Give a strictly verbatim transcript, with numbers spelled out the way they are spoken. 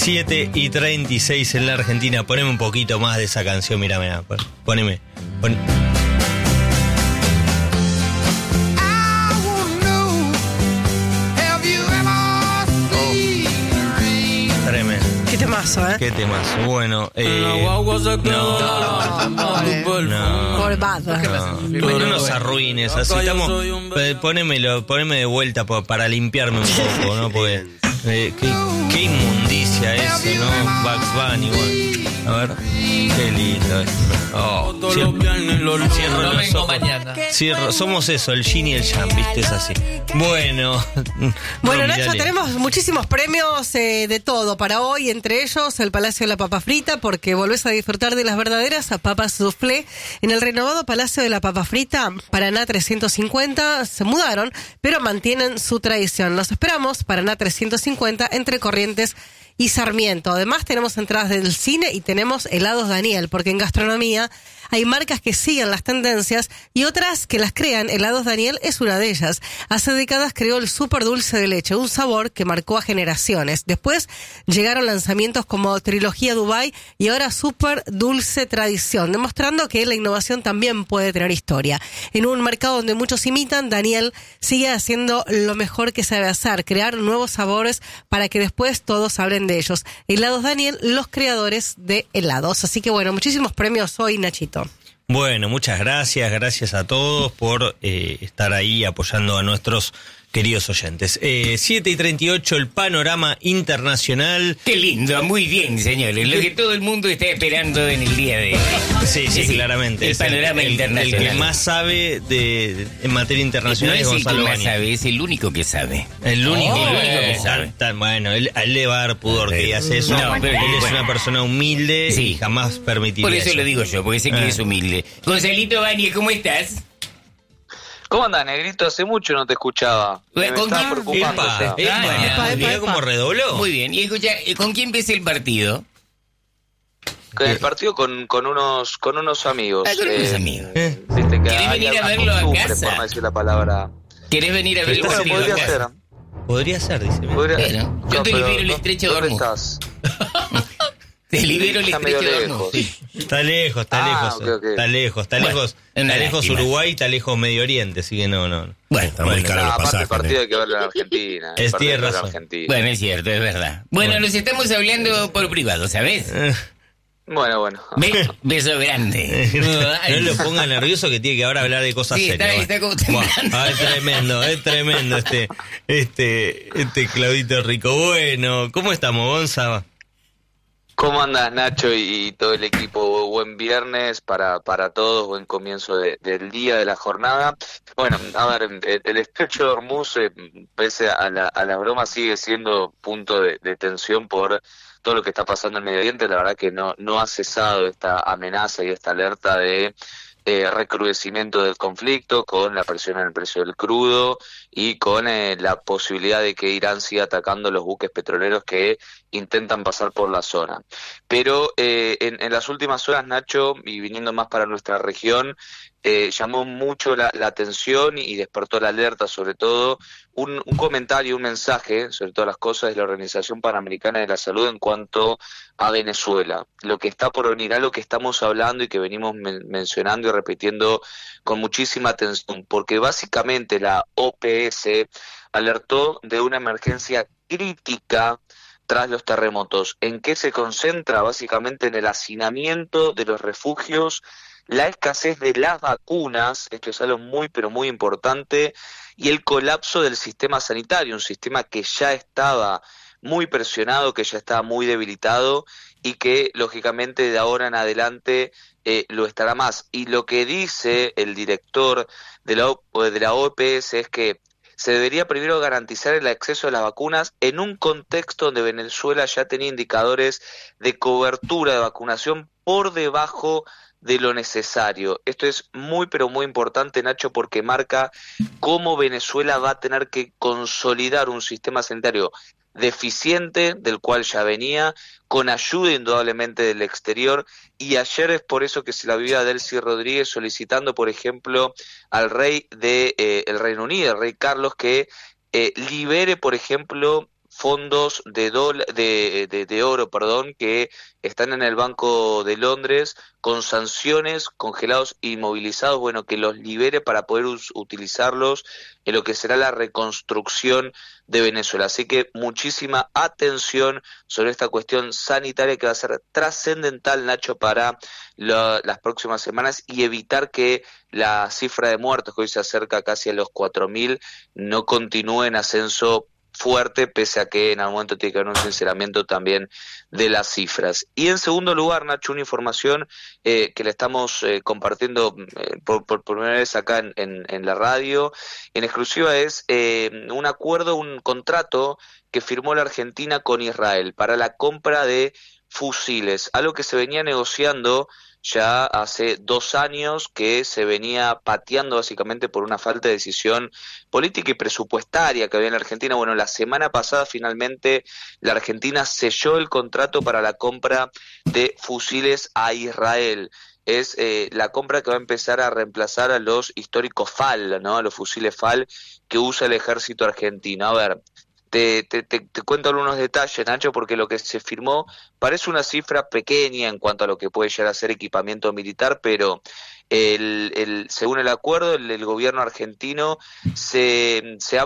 siete y treinta y seis en la Argentina. Poneme un poquito más de esa canción, mira, mira. Poneme. Pon... Qué temazo, ¿eh? Qué temazo. Bueno, eh... No, no, no. Por bad. No, no nos arruines, así estamos... Ponémelo, poneme de vuelta para limpiarme un poco, ¿no? Porque... Eh, qué, qué inmundicia ese, ¿no? Bugs Bunny, bueno. A ver, qué lindo esto. Oh, cierro, cierro no los vengo ojos. mañana. Cierro, somos eso, el yin y el yang, ¿viste? Es así. Bueno. Bueno, Romy, Nacho, dale. tenemos muchísimos premios eh, de todo para hoy, entre ellos el Palacio de la Papa Frita, porque volvés a disfrutar de las verdaderas papas soufflé. En el renovado Palacio de la Papa Frita, Paraná trescientos cincuenta, se mudaron, pero mantienen su tradición. Los esperamos, Paraná trescientos cincuenta, entre Corrientes y Sarmiento. Además tenemos entradas del cine y tenemos helados Daniel, porque en gastronomía hay marcas que siguen las tendencias y otras que las crean. Helados Daniel es una de ellas. Hace décadas creó el súper dulce de leche, un sabor que marcó a generaciones. Después llegaron lanzamientos como Trilogía Dubai y ahora Súper Dulce Tradición, demostrando que la innovación también puede tener historia. En un mercado donde muchos imitan, Daniel sigue haciendo lo mejor que sabe hacer, crear nuevos sabores para que después todos hablen de ellos. Helados Daniel, los creadores de helados. Así que bueno, muchísimos premios hoy, Nachito. Bueno, muchas gracias, gracias a todos por eh, estar ahí apoyando a nuestros queridos oyentes. Eh, siete y treinta y ocho, el panorama internacional. Qué lindo, muy bien, señores. Lo que todo el mundo está esperando en el día de hoy. Sí, sí, Sí, claramente. el Es panorama el, internacional. El que más sabe de, en materia No internacional es es el que Gonzalo más Bani. sabe, es el único que sabe. El único, Oh, el único que tan- sabe. Tan, bueno, él, a él le va a dar pudor que digas eso. No, pero él es bueno. una persona humilde Sí. y jamás permitiría Por eso lo digo yo, porque sé que Ah. es humilde. Gonzalito Bani, ¿cómo estás? ¿Cómo andás, negrito? Hace mucho no te escuchaba. Me ¿Con estaba quién? preocupando Epa, ya. epa, Ah, epa, mirá epa, cómo epa. redobló. Muy bien. Y escucha, ¿con quién ves el partido? Con el partido con, con unos con unos amigos. Ah, con unos amigos. Eh. Viste que ¿Querés hay venir a alguna verlo a costumbre, casa? por no decir la palabra. ¿Querés venir a ver el Pero Bueno, partido podría acá? ser. Podría ser, dice. Podría- Bueno, yo te pero libero el ¿dó- estrecho de ¿Dónde Hormuz. estás? Te libero el Está medio estrecho de lejos. Hormuz. Sí. Está lejos, está Ah, lejos. ok, ok. Está lejos, está Bueno, lejos. es una Está lejos lástima. Uruguay, está lejos Medio Oriente, así que no, no. Bueno, Está muy bueno, caro Ah, los aparte pasajes. el partido ¿eh? hay que verlo en Argentina. El Es partido hay que tierra verlo en razón. Argentina. bueno, es cierto, es verdad. Bueno, Bueno. nos estamos hablando por privado, ¿sabes? Eh, Bueno, bueno. Be- beso grande. No lo ponga nervioso que tiene que ahora hablar de cosas Sí, está- serias. está como Bueno, temblando. ah, es tremendo, es tremendo este, este, este Claudito Rico. Bueno, ¿cómo estamos, Gonza? ¿Cómo andas, Nacho, y, y todo el equipo? Buen viernes para, para todos, buen comienzo de- del día, de la jornada. Bueno, a ver, el, el estrecho de Hormuz, eh, pese a la, a la broma, sigue siendo punto de, de tensión por todo lo que está pasando en Medio Oriente. La verdad que no, no ha cesado esta amenaza y esta alerta de eh, recrudecimiento del conflicto, con la presión en el precio del crudo y con eh, la posibilidad de que Irán siga atacando los buques petroleros que intentan pasar por la zona. Pero eh, en, en las últimas horas, Nacho, y viniendo más para nuestra región, eh, llamó mucho la, la atención y despertó la alerta, sobre todo, un, un comentario, un mensaje, sobre todas las cosas, de la Organización Panamericana de la Salud en cuanto a Venezuela. Lo que está por venir, a lo que estamos hablando y que venimos men- mencionando y repitiendo con muchísima atención, porque básicamente la O P S alertó de una emergencia crítica tras los terremotos. ¿En qué se concentra? Básicamente en el hacinamiento de los refugios, la escasez de las vacunas, esto es algo muy pero muy importante, y el colapso del sistema sanitario, un sistema que ya estaba muy presionado, que ya estaba muy debilitado y que lógicamente de ahora en adelante eh, lo estará más. Y lo que dice el director de la, O- de la O P S es que se debería primero garantizar el acceso a las vacunas en un contexto donde Venezuela ya tenía indicadores de cobertura de vacunación por debajo de lo necesario. Esto es muy pero muy importante, Nacho, porque marca cómo Venezuela va a tener que consolidar un sistema sanitario deficiente, del cual ya venía, con ayuda indudablemente del exterior, y ayer es por eso que se la vio a Delcy Rodríguez solicitando, por ejemplo, al rey de eh, el Reino Unido, el rey Carlos, que eh, libere, por ejemplo, fondos de, dola, de, de, de oro, perdón, que están en el Banco de Londres con sanciones, congelados e inmovilizados, bueno, que los libere para poder us, utilizarlos en lo que será la reconstrucción de Venezuela. Así que muchísima atención sobre esta cuestión sanitaria que va a ser trascendental, Nacho, para la, las próximas semanas y evitar que la cifra de muertos, que hoy se acerca casi a los cuatro mil, no continúe en ascenso fuerte, pese a que en algún momento tiene que haber un sinceramiento también de las cifras. Y en segundo lugar, Nacho, una información eh, que le estamos eh, compartiendo eh, por, por primera vez acá en, en, en la radio, en exclusiva, es eh, un acuerdo, un contrato que firmó la Argentina con Israel para la compra de fusiles, algo que se venía negociando ya hace dos años, que se venía pateando básicamente por una falta de decisión política y presupuestaria que había en la Argentina. Bueno, la semana pasada finalmente la Argentina selló el contrato para la compra de fusiles a Israel. Es eh, la compra que va a empezar a reemplazar a los históricos F A L, ¿no? A los fusiles F A L que usa el ejército argentino. A ver, Te, te, te, te cuento algunos detalles, Nacho, porque lo que se firmó parece una cifra pequeña en cuanto a lo que puede llegar a ser equipamiento militar, pero el, el, según el acuerdo, el, el gobierno argentino se, se ha